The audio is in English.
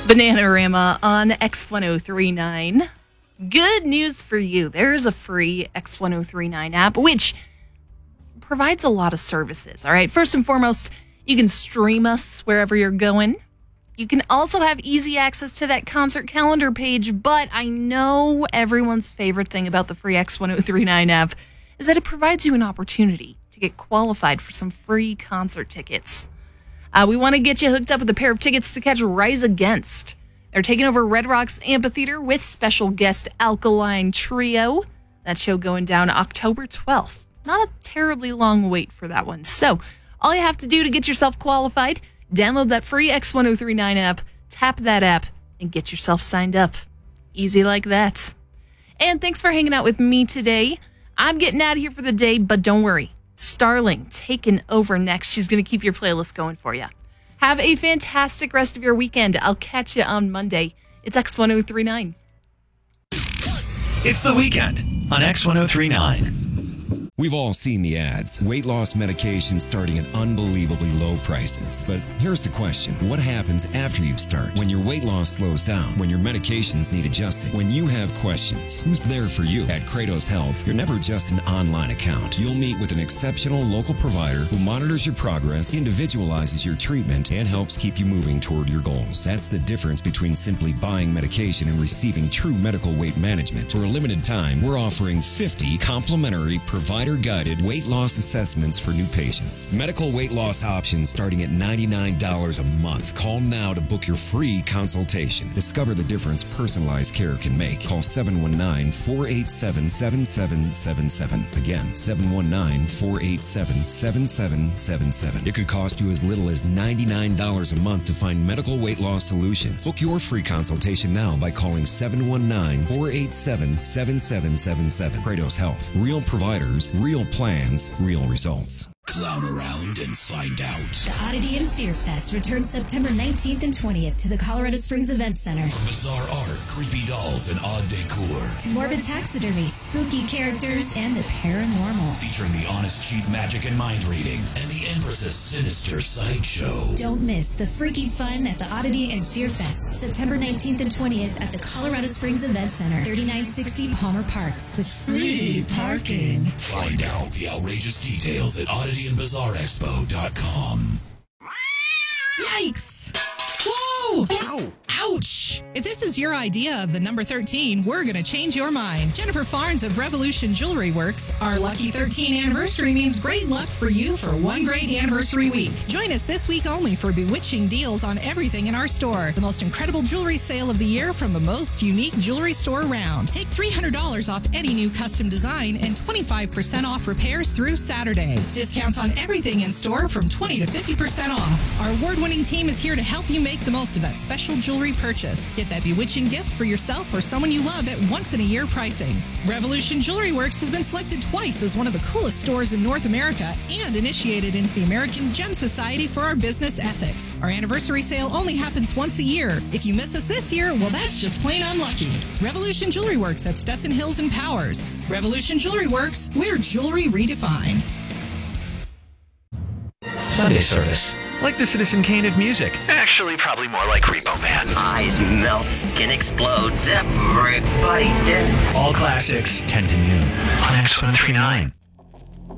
Bananarama on X1039. Good news for you. There is a free X1039 app, which provides a lot of services. All right. First and foremost, you can stream us wherever you're going. You can also have easy access to that concert calendar page. But I know everyone's favorite thing about the free X1039 app is that it provides you an opportunity to get qualified for some free concert tickets. We want to get you hooked up with a pair of tickets to catch Rise Against. They're taking over Red Rocks Amphitheater with special guest Alkaline Trio. That show going down October 12th. Not a terribly long wait for that one. So all you have to do to get yourself qualified, download that free X1039 app, tap that app, and get yourself signed up. Easy like that. And thanks for hanging out with me today. I'm getting out of here for the day, but don't worry. Starling taking over next. She's going to keep your playlist going for you. Have a fantastic rest of your weekend. I'll catch you on Monday. It's X1039. It's the weekend on X1039. We've all seen the ads. Weight loss medication starting at unbelievably low prices. But here's the question. What happens after you start? When your weight loss slows down? When your medications need adjusting? When you have questions? Who's there for you? At Kratos Health, you're never just an online account. You'll meet with an exceptional local provider who monitors your progress, individualizes your treatment, and helps keep you moving toward your goals. That's the difference between simply buying medication and receiving true medical weight management. For a limited time, we're offering 50 complimentary provider-guided weight loss assessments for new patients. Medical weight loss options starting at $99 a month. Call now to book your free consultation. Discover the difference personalized care can make. Call 719-487-7777. Again, 719-487-7777. It could cost you as little as $99 a month to find medical weight loss solutions. Book your free consultation now by calling 719-487-7777. Kratos Health. Real providers, real plans, real results. Clown around and find out. The Oddity and Fear Fest returns September 19th and 20th to the Colorado Springs Event Center. From bizarre art, creepy dolls, and odd decor, to morbid taxidermy, spooky characters, and the paranormal. Featuring the honest cheap magic and mind reading, and the Empress's sinister sideshow. Don't miss the freaky fun at the Oddity and Fear Fest, September 19th and 20th at the Colorado Springs Event Center, 3960 Palmer Park, with free parking. Find out the outrageous details at oddityandbizarreexpo.com. Yikes! Whoa! Ow! Ouch! If this is your idea of the number 13, we're going to change your mind. Jennifer Farnes of Revolution Jewelry Works. Our lucky 13 anniversary means great luck for you for one great anniversary week. Join us this week only for bewitching deals on everything in our store. The most incredible jewelry sale of the year from the most unique jewelry store around. Take $300 off any new custom design and 25% off repairs through Saturday. Discounts on everything in store from 20 to 50% off. Our award-winning team is here to help you make the most of that special jewelry purchase. Get that bewitching gift for yourself or someone you love at once-in-a-year pricing. Revolution Jewelry Works has been selected twice as one of the coolest stores in North America and initiated into the American Gem Society for our business ethics. Our anniversary sale only happens once a year. If you miss us this year, well, that's just plain unlucky. Revolution Jewelry Works at Stetson Hills and Powers. Revolution Jewelry Works, we're jewelry redefined. Sunday service. Like the Citizen Kane of music. Actually, probably more like Repo Man. Eyes melt, skin explodes, everybody dead. All classics, 10 to noon on X1039.